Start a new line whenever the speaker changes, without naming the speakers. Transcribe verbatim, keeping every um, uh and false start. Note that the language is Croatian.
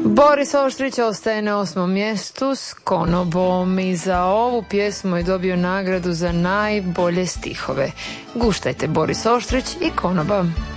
Boris Oštrić ostaje na osmom mjestu s Konobom i za ovu pjesmu je dobio nagradu za najbolje stihove. Guštajte Boris Oštrić i Konoba.